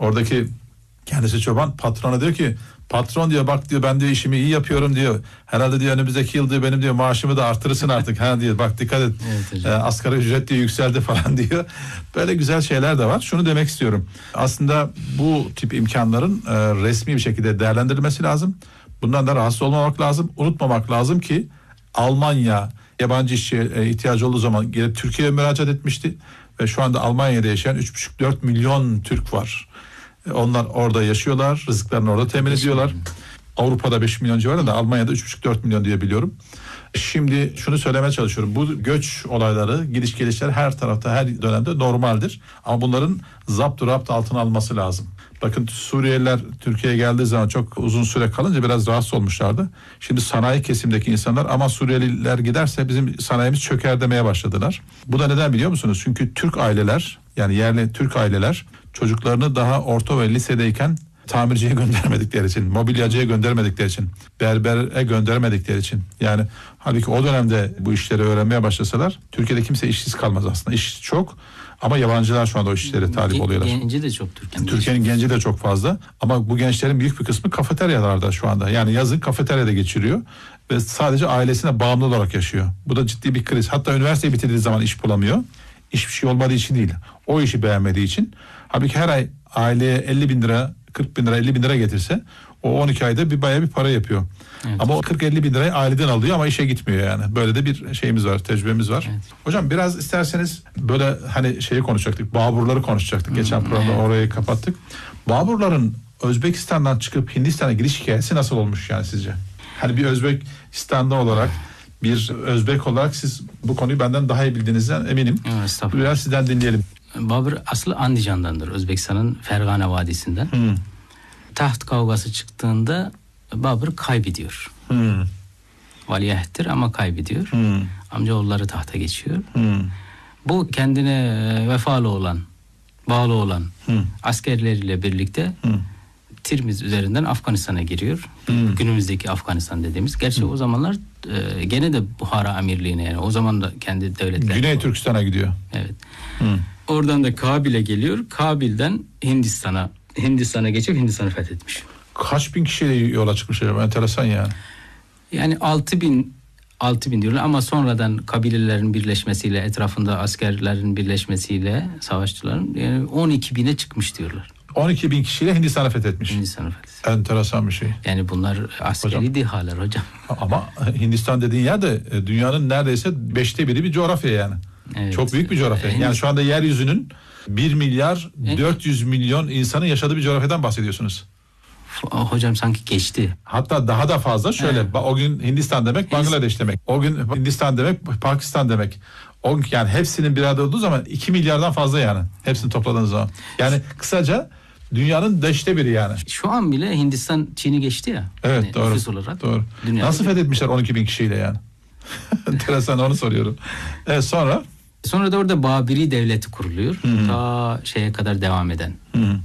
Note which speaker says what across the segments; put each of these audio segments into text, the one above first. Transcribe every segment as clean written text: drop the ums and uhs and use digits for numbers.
Speaker 1: Oradaki kendisi çoban, patrona diyor ki, patron diyor, bak diyor, ben diyor işimi iyi yapıyorum diyor. Herhalde diyor önümüzdeki yıl diyor benim diyor maaşımı da artırırsın artık. Ha diyor, bak dikkat et. Evet, asgari ücret diyor yükseldi falan diyor. Böyle güzel şeyler de var. Şunu demek istiyorum. Aslında bu tip imkanların resmi bir şekilde değerlendirilmesi lazım. Bundan da rahatsız olmamak lazım. Unutmamak lazım ki Almanya yabancı işçiye ihtiyacı olduğu zaman gelip Türkiye'ye müracaat etmişti. Ve şu anda Almanya'da yaşayan 3,5-4 milyon Türk var. Onlar orada yaşıyorlar. Rızıklarını orada temin ediyorlar. Avrupa'da 5 milyon civarında, Almanya'da 3,5-4 milyon diye biliyorum. Şimdi şunu söylemeye çalışıyorum. Bu göç olayları, gidiş gelişler her tarafta, her dönemde normaldir. Ama bunların zapt altına alınması lazım. Bakın Suriyeliler Türkiye'ye geldiği zaman çok uzun süre kalınca biraz rahatsız olmuşlardı. Şimdi sanayi kesimdeki insanlar, ama Suriyeliler giderse bizim sanayimiz çöker demeye başladılar. Bu da neden biliyor musunuz? Çünkü Türk aileler, yani yerli Türk aileler çocuklarını daha orta ve lisedeyken tamirciye göndermedikleri için, mobilyacıya göndermedikleri için, berbere göndermedikleri için. Yani halbuki o dönemde bu işleri öğrenmeye başlasalar Türkiye'de kimse işsiz kalmaz aslında. İş çok ama yabancılar şu anda o işlere talip oluyorlar.
Speaker 2: Genci de çok
Speaker 1: Türkiye'nin genci de çok fazla ama bu gençlerin büyük bir kısmı kafeteryalarda şu anda. Yani yazın kafeteryada geçiriyor ve sadece ailesine bağımlı olarak yaşıyor. Bu da ciddi bir kriz. Hatta üniversiteyi bitirdiği zaman iş bulamıyor. Hiçbir şey olmadığı için değil. O işi beğenmediği için. Halbuki her ay aileye 50 bin lira, 40 bin lira, 50 bin lira getirse o 12 ayda bayağı bir para yapıyor. Evet. Ama o 40-50 bin lirayı aileden alıyor ama işe gitmiyor yani. Böyle de bir şeyimiz var, tecrübemiz var. Evet. Hocam biraz isterseniz böyle hani şeyi konuşacaktık, Baburları konuşacaktık. Geçen programda orayı kapattık. Baburların Özbekistan'dan çıkıp Hindistan'a giriş hikayesi nasıl olmuş yani sizce? Hani bir Özbekistanlı olarak, bir Özbek olarak siz bu konuyu benden daha iyi bildiğinizden eminim. Evet, biraz sizden dinleyelim.
Speaker 2: Babur aslı Andijan'dandır, Özbekistan'ın Fergana Vadisi'nden. Taht kavgası çıktığında Babur kaybediyor. Valiahttir ama kaybediyor. Amcaoğulları tahta geçiyor. Bu kendine vefalı olan, bağlı olan askerleriyle birlikte Tirmiz üzerinden Afganistan'a giriyor. Günümüzdeki Afganistan dediğimiz. Gerçi o zamanlar gene de Buhara Amirliğine, yani o zaman da kendi devletleri.
Speaker 1: Güney Türkistan'a gidiyor.
Speaker 2: Evet. Oradan da Kabil'e geliyor. Kabil'den Hindistan'a geçip Hindistan'ı fethetmiş.
Speaker 1: Kaç bin kişiyle yola çıkmış acaba? Enteresan yani.
Speaker 2: Yani 6 bin diyorlar ama sonradan kabilelerin birleşmesiyle, etrafında askerlerin birleşmesiyle, savaşçıların yani 12 bine çıkmış diyorlar.
Speaker 1: 12 bin kişiyle Hindistan'ı fethetmiş. Enteresan bir şey.
Speaker 2: Yani bunlar askeri dehalar hocam.
Speaker 1: Ama Hindistan dediğin yer de dünyanın neredeyse 5'te biri bir coğrafya yani. Evet. Çok büyük bir coğrafya. Yani şu anda yeryüzünün 1 milyar 400 milyon insanın yaşadığı bir coğrafyadan bahsediyorsunuz.
Speaker 2: Hocam sanki geçti.
Speaker 1: Hatta daha da fazla şöyle. O gün Hindistan demek Bangladeş demek. O gün Hindistan demek Pakistan demek. O gün yani hepsinin bir arada olduğu zaman 2 milyardan fazla yani. Hepsini topladığınız zaman. Yani kısaca dünyanın 5'te biri yani.
Speaker 2: Şu an bile Hindistan Çin'i geçti ya.
Speaker 1: Evet
Speaker 2: yani
Speaker 1: doğru.
Speaker 2: Nüfus olarak.
Speaker 1: Doğru. Nasıl fethetmişler 12 bin kişiyle yani? Enteresan, onu soruyorum. Evet, sonra
Speaker 2: da orada Babiri Devleti kuruluyor. Ta şeye kadar devam eden.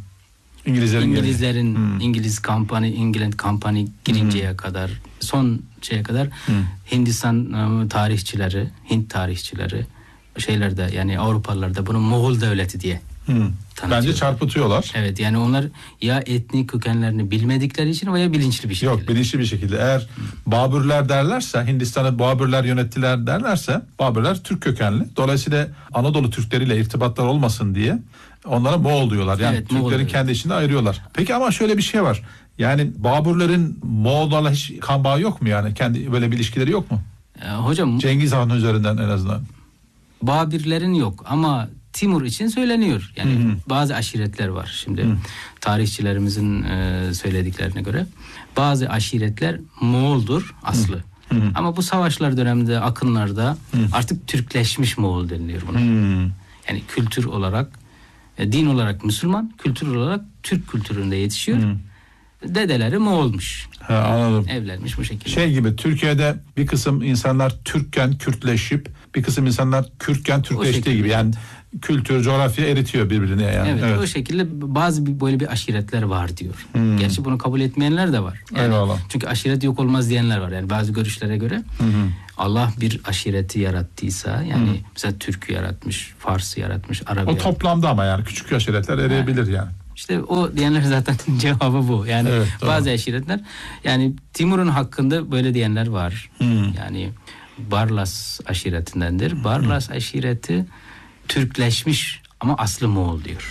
Speaker 2: İngilizlerin İngiliz England Company girinceye kadar, son şeye kadar Hindistan tarihçileri, Hint tarihçileri şeylerde, yani Avrupalılar da bunu Moğol devleti diye
Speaker 1: bence çarpıtıyorlar.
Speaker 2: Evet, yani onlar ya etnik kökenlerini bilmedikleri için veya bilinçli bir şekilde.
Speaker 1: Yok, bilinçli bir şekilde. Eğer Babürler derlerse, Hindistan'ı Babürler yönettiler derlerse, Babürler Türk kökenli. Dolayısıyla Anadolu Türkleriyle irtibatlar olmasın diye onlara Moğol diyorlar. Yani evet, Türklerin Moğol kendi içinde ayırıyorlar. Peki ama şöyle bir şey var. Yani Babürlerin Moğollarla hiç kan bağı yok mu yani? Kendi böyle bir ilişkileri yok mu?
Speaker 2: Hocam
Speaker 1: Cengiz Han üzerinden en azından.
Speaker 2: Babürlerin yok ama Timur için söyleniyor. Yani bazı aşiretler var. Şimdi tarihçilerimizin söylediklerine göre bazı aşiretler Moğol'dur aslı. Ama bu savaşlar döneminde, akınlarda artık Türkleşmiş Moğol deniliyor buna. Yani kültür olarak, din olarak Müslüman, kültür olarak Türk kültüründe yetişiyor. Dedeleri Moğolmuş.
Speaker 1: Anladım.
Speaker 2: Evlenmiş bu şekilde.
Speaker 1: Şey gibi, Türkiye'de bir kısım insanlar Türkken Kürtleşip bir kısım insanlar Kürtken Türkleştiği gibi. Yani kültür, coğrafya eritiyor birbirine yani.
Speaker 2: Evet. O şekilde bazı böyle bir aşiretler var diyor. Gerçi bunu kabul etmeyenler de var. Yani çünkü aşiret yok olmaz diyenler var. Yani bazı görüşlere göre Allah bir aşireti yarattıysa, yani mesela Türk'ü yaratmış, Fars'ı yaratmış, Arap'ı yaratmış.
Speaker 1: O toplamda ama yani küçük aşiretler eriyebilir yani.
Speaker 2: İşte o diyenler zaten cevabı bu. Yani
Speaker 1: Evet,
Speaker 2: bazı aşiretler, yani Timur'un hakkında böyle diyenler var. Yani Barlas aşiretindendir. Barlas aşireti Türkleşmiş ama aslı Moğol diyor.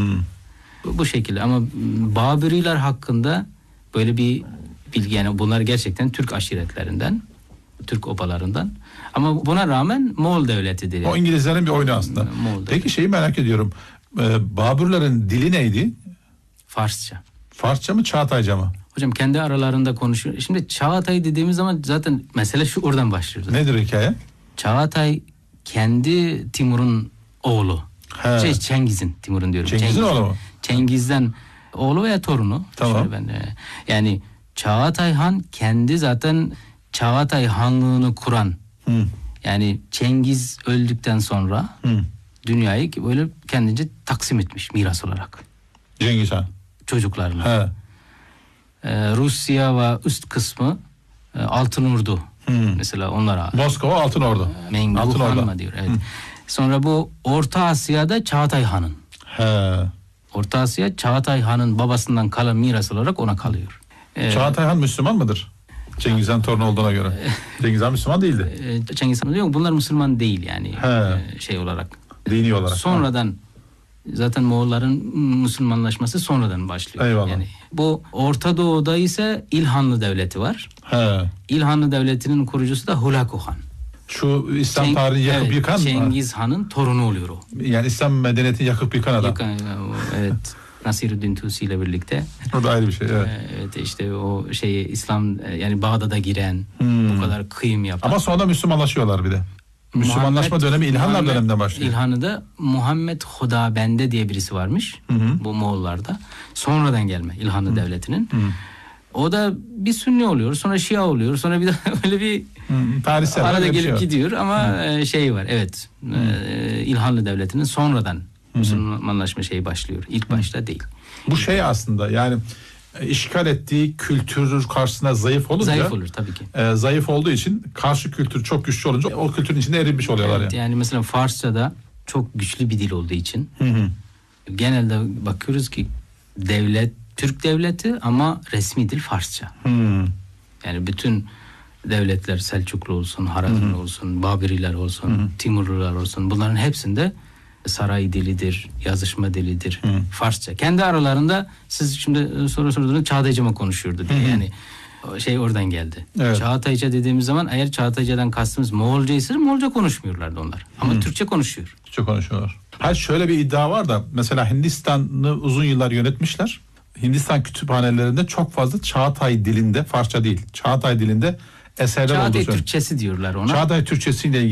Speaker 2: Bu şekilde, ama Baburiler hakkında böyle bir bilgi, yani bunlar gerçekten Türk aşiretlerinden, Türk obalarından, ama buna rağmen Moğol devletidir. Yani.
Speaker 1: O İngilizlerin bir oyunu aslında. Peki şeyi merak ediyorum. Babürlerin dili neydi?
Speaker 2: Farsça.
Speaker 1: Farsça mı, Çağatayca mı?
Speaker 2: Hocam kendi aralarında konuşuyor. Şimdi Çağatay dediğimiz zaman zaten mesele şu, oradan başlıyor.
Speaker 1: Nedir hikaye?
Speaker 2: Çağatay kendi Timur'un oğlu. Çengiz'in, Timur'un diyorum.
Speaker 1: Cengiz'in oğlu mu?
Speaker 2: Cengiz'den oğlu veya torunu.
Speaker 1: Tamam.
Speaker 2: Yani Çağatay Han kendi zaten Çağatay Hanlığı'nı kuran. Yani Cengiz öldükten sonra dünyayı böyle kendince taksim etmiş miras olarak.
Speaker 1: Cengiz Han.
Speaker 2: Çocuklarına. Rusya ve üst kısmı Altınordu. Mesela onlara.
Speaker 1: Moskova Altınordu.
Speaker 2: Mengu Han mı diyor. Evet. Sonra bu Orta Asya'da Çağatay Han'ın. Orta Asya Çağatay Han'ın babasından kalan miras olarak ona kalıyor.
Speaker 1: Çağatay Han Müslüman mıdır? Cengiz Han torunu olduğuna göre. Cengiz Han Müslüman değildi.
Speaker 2: Cengiz Han diyor, bunlar Müslüman değil yani. Şey olarak.
Speaker 1: Dini olarak.
Speaker 2: Sonradan zaten Moğolların Müslümanlaşması sonradan başlıyor.
Speaker 1: Eyvallah.
Speaker 2: Yani bu Orta Doğu'da ise İlhanlı Devleti var. İlhanlı Devleti'nin kurucusu da Hulagu Han.
Speaker 1: Şu İslam tarihini yakıp yıkan mı?
Speaker 2: Cengiz Han'ın torunu oluyor o.
Speaker 1: Yani İslam medeniyetini yakıp yıkan adam.
Speaker 2: Evet. Nasiruddin Tusi ile birlikte.
Speaker 1: O da ayrı bir şey.
Speaker 2: Evet, işte o İslam, yani Bağdat'a giren, bu kadar kıyım yapan.
Speaker 1: Ama sonra Müslümanlaşıyorlar bir de. Müslümanlaşma dönemi İlhanlar döneminden başlıyor.
Speaker 2: İlhan'da Muhammed Hodabende diye birisi varmış. Bu Moğollarda. Sonradan gelme İlhanlı Devleti'nin. O da bir Sünni oluyor, sonra Şia oluyor, sonra bir daha öyle bir
Speaker 1: tarihsel
Speaker 2: arada gelip
Speaker 1: şey
Speaker 2: gidiyor ama şey var, evet. İlhanlı Devleti'nin sonradan Müslümanlaşma şeyi başlıyor. İlk başta değil.
Speaker 1: Bu şey aslında, yani işgal ettiği kültür karşısında zayıf olunca.
Speaker 2: Zayıf olur tabii ki.
Speaker 1: Zayıf olduğu için karşı kültür çok güçlü olunca o kültürün içinde erimiş oluyorlar.
Speaker 2: Evet, yani mesela Farsça'da çok güçlü bir dil olduğu için genelde bakıyoruz ki devlet Türk devleti ama resmi dil Farsça. Yani bütün devletler, Selçuklu olsun, Harazmi olsun, Baburiler olsun, Timurlular olsun, bunların hepsinde saray dilidir, yazışma dilidir, Farsça. Kendi aralarında siz şimdi soru sorduğunuz Çağatayca mı konuşuyordu diye, yani şey oradan geldi. Evet. Çağatayca dediğimiz zaman, eğer Çağatayca'dan kastımız Moğolca ise Moğolca konuşmuyorlardı onlar. Ama Türkçe konuşuyor.
Speaker 1: Türkçe konuşuyorlar. Hayır, şöyle bir iddia var da, mesela Hindistan'ı uzun yıllar yönetmişler. Hindistan kütüphanelerinde çok fazla Çağatay dilinde, Farsça değil, Çağatay dilinde eserler olduğu söyleniyor.
Speaker 2: Çağatay Türkçesi diyorlar ona.
Speaker 1: Çağatay Türkçesiyle ilgili